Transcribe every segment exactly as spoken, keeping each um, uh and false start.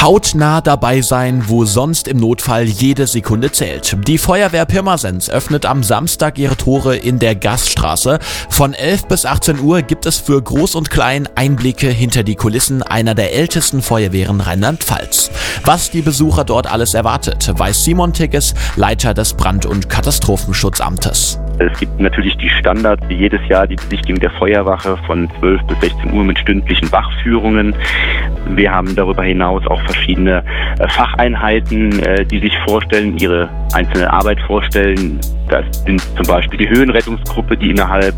Hautnah dabei sein, wo sonst im Notfall jede Sekunde zählt. Die Feuerwehr Pirmasens öffnet am Samstag ihre Tore in der Gaststraße. Von elf bis achtzehn Uhr gibt es für Groß und Klein Einblicke hinter die Kulissen einer der ältesten Feuerwehren Rheinland-Pfalz. Was die Besucher dort alles erwartet, weiß Simon Tigges, Leiter des Brand- und Katastrophenschutzamtes. Es gibt natürlich die Standards, wie jedes Jahr die Besichtigung der Feuerwache von zwölf bis sechzehn Uhr mit stündlichen Wachführungen. Wir haben darüber hinaus auch verschiedene Facheinheiten, die sich vorstellen, ihre einzelne Arbeit vorstellen. Das sind zum Beispiel die Höhenrettungsgruppe, die innerhalb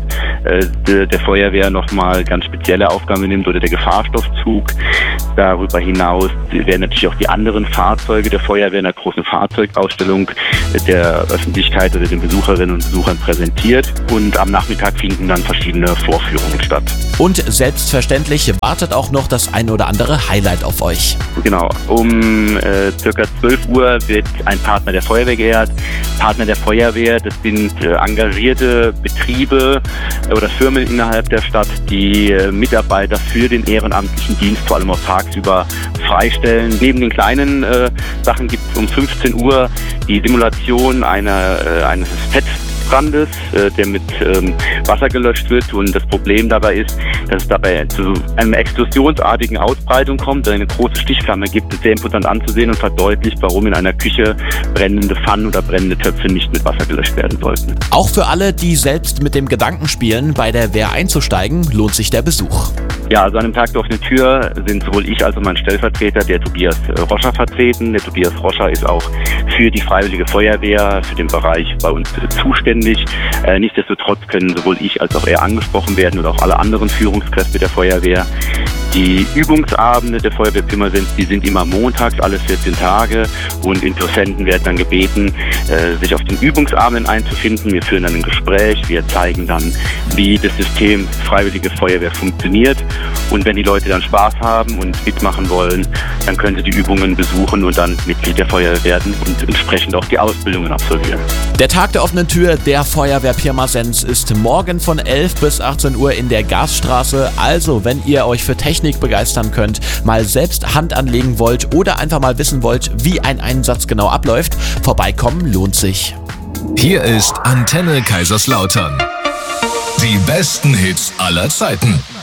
der Feuerwehr nochmal ganz spezielle Aufgaben nimmt, oder der Gefahrstoffzug. Darüber hinaus werden natürlich auch die anderen Fahrzeuge der Feuerwehr in einer großen Fahrzeugausstellung der Öffentlichkeit oder den Besucherinnen und Besuchern präsentiert. Und am Nachmittag finden dann verschiedene Vorführungen statt. Und selbstverständlich wartet auch noch das ein oder andere Highlight auf euch. Genau, um äh, ca. zwölf Uhr wird ein Partner der Feuerwehr geehrt. Partner der Feuerwehr, das sind äh, engagierte Betriebe äh, oder Firmen innerhalb der Stadt, die äh, Mitarbeiter für den ehrenamtlichen Dienst, vor allem auch tagsüber, freistellen. Neben den kleinen äh, Sachen gibt es um fünfzehn Uhr die Simulation einer, äh, eines Fettbrandes, äh, der mit ähm, Wasser gelöscht wird. Und das Problem dabei ist, dass es dabei zu einer explosionsartigen Ausbreitung kommt, eine große Stichflamme gibt. Es ist sehr imposant anzusehen und verdeutlicht, warum in einer Küche brennende Pfannen oder brennende Töpfe nicht mit Wasser gelöscht werden sollten. Auch für alle, die selbst mit dem Gedanken spielen, bei der Wehr einzusteigen, lohnt sich der Besuch. Ja, also an dem Tag der offenen Tür sind sowohl ich als auch mein Stellvertreter, der Tobias Roscher, vertreten. Der Tobias Roscher ist auch für die Freiwillige Feuerwehr, für den Bereich bei uns zuständig. Äh, nichtsdestotrotz können sowohl ich als auch er angesprochen werden oder auch alle anderen Führungskräfte der Feuerwehr. Die Übungsabende der Feuerwehr Pirmasens, die sind immer montags, alle vierzehn Tage, und Interessenten werden dann gebeten, äh, sich auf den Übungsabenden einzufinden. Wir führen dann ein Gespräch, wir zeigen dann, wie das System Freiwillige Feuerwehr funktioniert, und wenn die Leute dann Spaß haben und mitmachen wollen, dann können sie die Übungen besuchen und dann Mitglied der Feuerwehr werden und entsprechend auch die Ausbildungen absolvieren. Der Tag der offenen Tür der Feuerwehr Pirmasens ist morgen von elf bis achtzehn Uhr in der Gaststraße. Also, wenn ihr euch für Technik begeistern könnt, mal selbst Hand anlegen wollt oder einfach mal wissen wollt, wie ein Einsatz genau abläuft, vorbeikommen lohnt sich. Hier ist Antenne Kaiserslautern. Die besten Hits aller Zeiten.